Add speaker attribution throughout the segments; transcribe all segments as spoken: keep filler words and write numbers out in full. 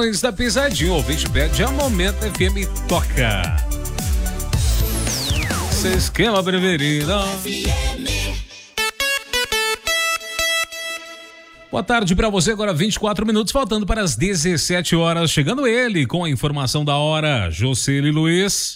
Speaker 1: Barões da Pisadinha. O ouvinte pede, é o momento F M toca. Seu esquema preferido. Boa tarde para você, agora vinte e quatro minutos, faltando para as dezessete horas. Chegando ele com a informação da hora, Jocely Luiz.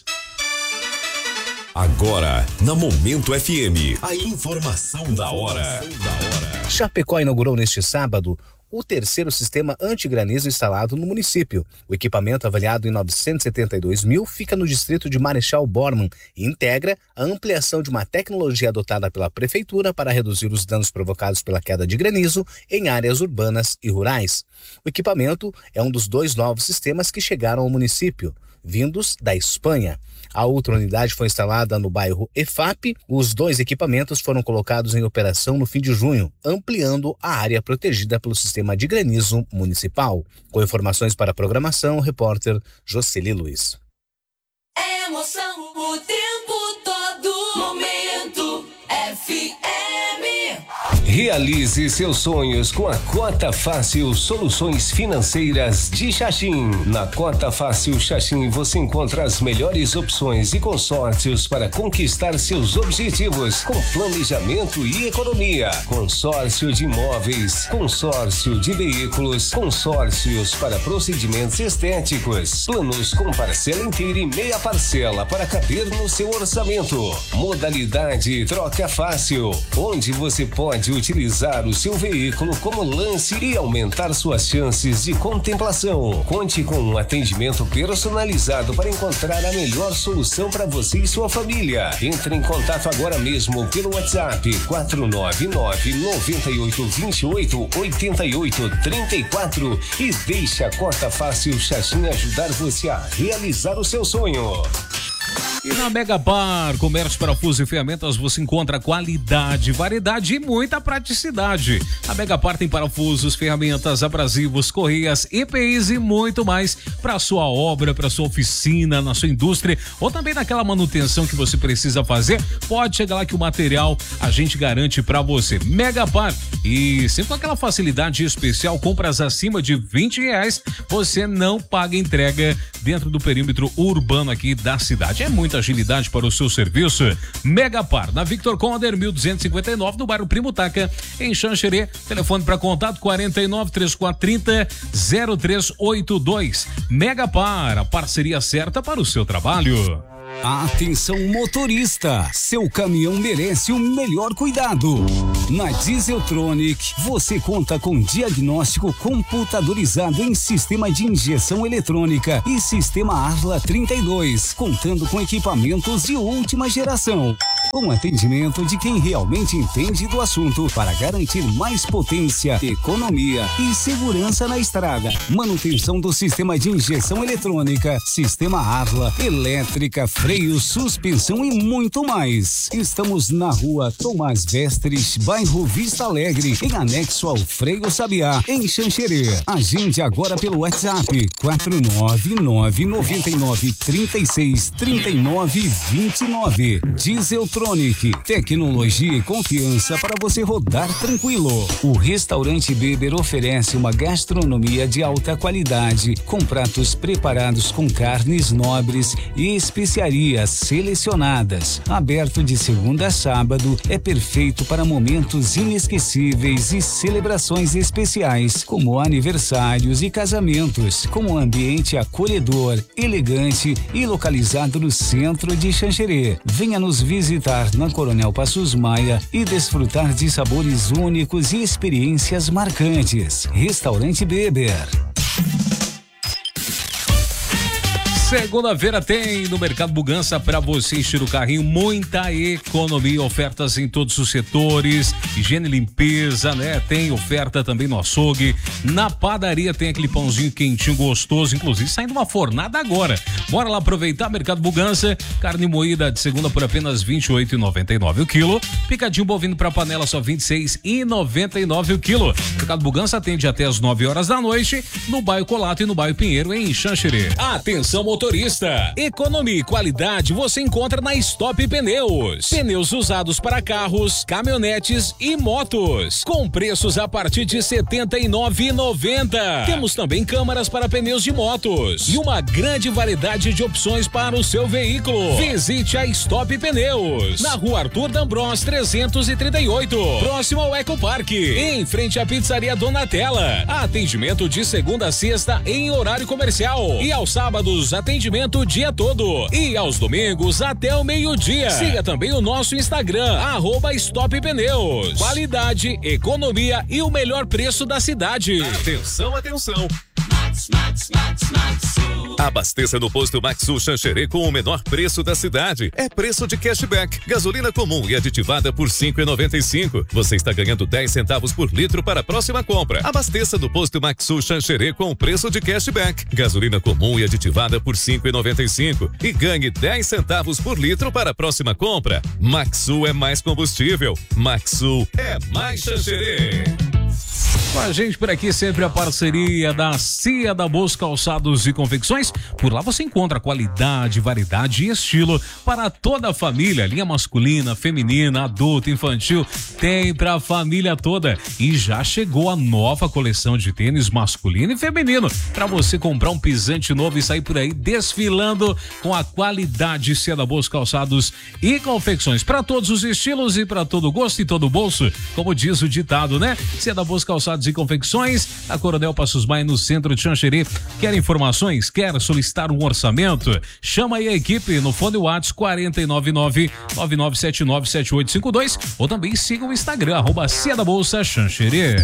Speaker 2: Agora, na Momento F M, a informação da hora.
Speaker 3: Chapecó inaugurou neste sábado o terceiro sistema antigranizo instalado no município. O equipamento, avaliado em novecentos e setenta e dois mil, fica no distrito de Marechal Bormann e integra a ampliação de uma tecnologia adotada pela prefeitura para reduzir os danos provocados pela queda de granizo em áreas urbanas e rurais. O equipamento é um dos dois novos sistemas que chegaram ao município, vindos da Espanha. A outra unidade foi instalada no bairro E F A P. Os dois equipamentos foram colocados em operação no fim de junho, ampliando a área protegida pelo sistema de granizo municipal. Com informações para a programação, o repórter Jocely Luiz.
Speaker 4: É emoção o tempo todo, momento F M.
Speaker 5: Realize seus sonhos com a Cota Fácil Soluções Financeiras de Xaxim. Na Cota Fácil Xaxim você encontra as melhores opções e consórcios para conquistar seus objetivos com planejamento e economia. Consórcio de imóveis, consórcio de veículos, consórcios para procedimentos estéticos, planos com parcela inteira e meia parcela para caber no seu orçamento. Modalidade Troca Fácil, onde você pode utilizar o seu veículo como lance e aumentar suas chances de contemplação. Conte com um atendimento personalizado para encontrar a melhor solução para você e sua família. Entre em contato agora mesmo pelo WhatsApp quatro nove nove, nove oito dois oito, oito oito três quatro e deixe a Cota Fácil Xaxim ajudar você a realizar o seu sonho.
Speaker 1: E na Megapar, comércio, parafuso e ferramentas, você encontra qualidade, variedade e muita praticidade. A Megapar tem parafusos, ferramentas, abrasivos, correias, E P Is e muito mais para sua obra, para sua oficina, na sua indústria ou também naquela manutenção que você precisa fazer. Pode chegar lá que o material a gente garante para você. Megapar, e sempre com aquela facilidade especial, compras acima de vinte reais, você não paga entrega dentro do perímetro urbano aqui da cidade. É muita agilidade para o seu serviço. Megapar, na Victor Conder, mil duzentos e cinquenta e nove, no bairro Primo Taca, em Xanxerê. Telefone para contato quarenta e nove, trinta e quatro trinta, zero três oito dois. Megapar, a parceria certa para o seu trabalho.
Speaker 6: Atenção motorista, seu caminhão merece o melhor cuidado. Na Dieseltronic, você conta com diagnóstico computadorizado em sistema de injeção eletrônica e sistema Arla trinta e dois, contando com equipamentos de última geração. Um atendimento de quem realmente entende do assunto para garantir mais potência, economia e segurança na estrada. Manutenção do sistema de injeção eletrônica, sistema Arla, elétrica, freio, suspensão e muito mais. Estamos na rua Tomás Vestres, bairro Vista Alegre, em anexo ao Freio Sabiá, em Xanxerê. Agende agora pelo WhatsApp quatro nove nove, nove nove, três seis, três nove dois nove. Dieseltronic, tecnologia e confiança para você rodar tranquilo. O restaurante Beber oferece uma gastronomia de alta qualidade, com pratos preparados com carnes nobres e especiarias selecionadas. Aberto de segunda a sábado, é perfeito para momentos inesquecíveis e celebrações especiais, como aniversários e casamentos, com um ambiente acolhedor, elegante e localizado no centro de Xanxerê. Venha nos visitar na Coronel Passos Maia e desfrutar de sabores únicos e experiências marcantes. Restaurante Beber.
Speaker 1: Segunda-feira tem no Mercado Bugança para você encher o carrinho, muita economia, ofertas em todos os setores, higiene e limpeza, né? Tem oferta também no açougue, na padaria tem aquele pãozinho quentinho, gostoso, inclusive saindo uma fornada agora. Bora lá aproveitar, Mercado Bugança, carne moída de segunda por apenas vinte e oito reais e noventa e nove centavos o quilo, picadinho bovino para panela só vinte e seis reais e noventa e nove centavos o quilo. Mercado Bugança atende até as nove horas da noite, no bairro Colato e no bairro Pinheiro, em Xanxerê. Atenção, motorista. Economia e qualidade você encontra na Stop Pneus. Pneus usados para carros, caminhonetes e motos, com preços a partir de setenta e nove reais e noventa centavos. Temos também câmaras para pneus de motos e uma grande variedade de opções para o seu veículo. Visite a Stop Pneus, na rua Arthur D'Ambros trezentos e trinta e oito, próximo ao Ecoparque, em frente à pizzaria Donatella. Atendimento de segunda a sexta em horário comercial e aos sábados atendimento o dia todo e aos domingos até o meio-dia. Siga também o nosso Instagram, arroba Stop Pneus. Qualidade, economia e o melhor preço da cidade.
Speaker 2: Atenção, atenção. Abasteça no posto Maxu Xanxerê com o menor preço da cidade. É preço de cashback. Gasolina comum e aditivada por cinco reais e noventa e cinco centavos. Você está ganhando dez centavos por litro para a próxima compra. Abasteça no posto Maxu Xanxerê com o preço de cashback. Gasolina comum e aditivada por cinco reais e noventa e cinco centavos. E ganhe dez centavos por litro para a próxima compra. Maxu é mais combustível. Maxu é mais Xanxerê.
Speaker 1: Com a gente por aqui sempre a parceria da Cia da Boas Calçados e Confecções. Por lá você encontra qualidade, variedade e estilo para toda a família. Linha masculina, feminina, adulta, infantil, tem pra família toda. E já chegou a nova coleção de tênis masculino e feminino para você comprar um pisante novo e sair por aí desfilando com a qualidade. Cia da Boas Calçados e Confecções, para todos os estilos e para todo gosto e todo bolso, como diz o ditado, né? Cia da Boas Calçados e Confecções, a Coronel Passos Maia, no centro de Xanxerê. Quer informações? Quer solicitar um orçamento? Chama aí a equipe no fone WhatsApp quatro nove nove, nove nove sete nove, sete oito cinco dois ou também siga o Instagram, arroba Cia da Bolsa Xanxerê.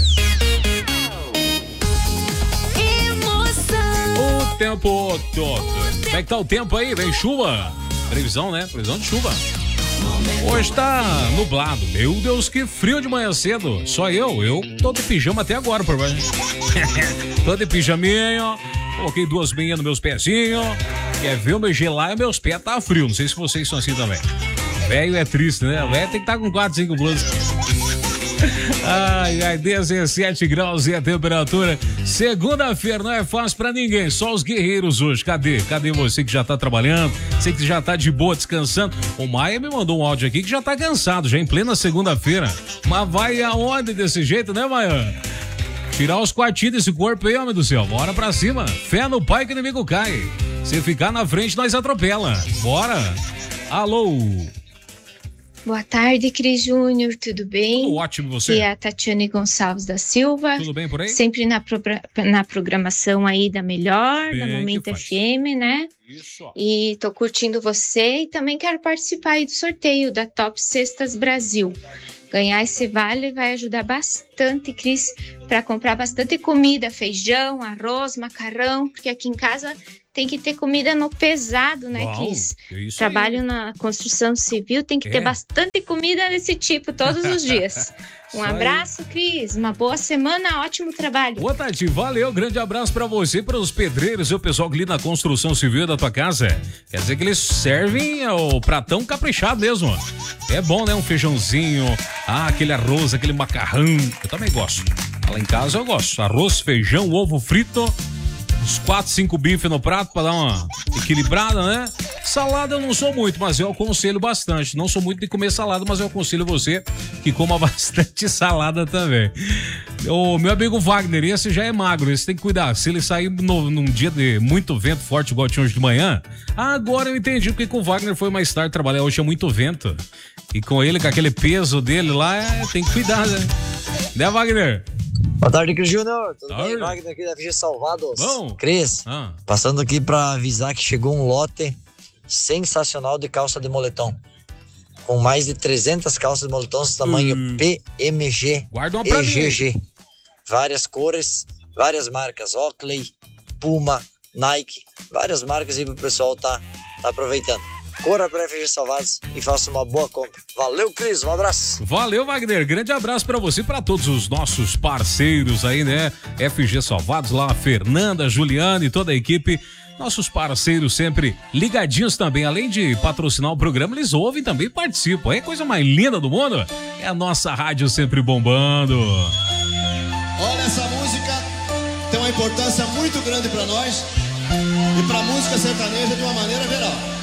Speaker 1: O tempo todo. Como é que tá o tempo aí? Vem chuva? Previsão, né? Previsão de chuva. Hoje tá nublado. Meu Deus, que frio de manhã cedo. Só eu, eu tô de pijama até agora, por baixo. Tô de pijaminha, coloquei duas meinhas nos meus pezinhos. Quer ver o meu gelar e meus pés tá frio. Não sei se vocês são assim também. Velho é triste, né? Velho tem que estar tá com quatro, cinco blusas. Ai, ai, dezessete graus e a temperatura. Segunda-feira não é fácil pra ninguém, só os guerreiros hoje. Cadê? Cadê você que já tá trabalhando? Você que já tá de boa, descansando? O Maia me mandou um áudio aqui que já tá cansado, já em plena segunda-feira. Mas vai aonde desse jeito, né, Maia? Tirar os quartinhos desse corpo aí, homem do céu. Bora pra cima. Fé no pai que o inimigo cai. Se ficar na frente, nós atropela. Bora. Alô.
Speaker 7: Boa tarde, Cris Júnior, tudo bem?
Speaker 1: Tudo ótimo, você?
Speaker 7: Aqui é a Tatiane Gonçalves da Silva.
Speaker 1: Tudo bem por aí?
Speaker 7: Sempre na, pro, na programação aí da Melhor, bem, da Momento F M, né? Isso. E tô curtindo você e também quero participar aí do sorteio da Top Cestas Brasil. Ganhar esse vale vai ajudar bastante, Cris, para comprar bastante comida, feijão, arroz, macarrão, porque aqui em casa tem que ter comida no pesado, né, Uau, Cris? Trabalho aí na construção civil, tem que é. ter bastante comida desse tipo todos os dias. Um abraço, Cris. Uma boa semana, ótimo trabalho.
Speaker 1: Boa tarde, valeu. Grande abraço pra você e para os pedreiros e o pessoal que lida na construção civil da tua casa. Quer dizer que eles servem o pratão caprichado mesmo. É bom, né? Um feijãozinho, ah, aquele arroz, aquele macarrão. Eu também gosto. Lá em casa eu gosto. Arroz, feijão, ovo frito. Uns quatro, cinco bifes no prato pra dar uma equilibrada, né? Salada eu não sou muito, mas eu aconselho bastante. Não sou muito de comer salada, mas eu aconselho você que coma bastante salada também. O meu amigo Wagner, esse já é magro, esse tem que cuidar. Se ele sair no, num dia de muito vento forte, igual tinha hoje de manhã, agora eu entendi porque com o Wagner foi mais tarde trabalhar. Hoje é muito vento. E com ele, com aquele peso dele lá, é, tem que cuidar, né? Né, Wagner?
Speaker 8: Boa tarde, Cris Júnior. Tudo tarde. bem? Wagner aqui da F G Salvados. Bom. Cris, ah. passando aqui para avisar que chegou um lote sensacional de calça de moletom. Com mais de trezentas calças de moletom, tamanho hum. P M G e G G. Mim. Várias cores, várias marcas, Oakley, Puma, Nike, várias marcas aí pro pessoal tá, tá aproveitando. Corra para F G Salvados e faça uma boa compra. Valeu, Cris, um abraço.
Speaker 1: Valeu, Wagner, grande abraço para você e para todos os nossos parceiros aí, né? F G Salvados, lá a Fernanda, a Juliana e toda a equipe. Nossos parceiros sempre ligadinhos também, além de patrocinar o programa, eles ouvem também e participam. É a coisa mais linda do mundo, é a nossa rádio sempre bombando.
Speaker 9: Olha, essa música tem uma importância muito grande para nós. e para música sertaneja de uma maneira geral.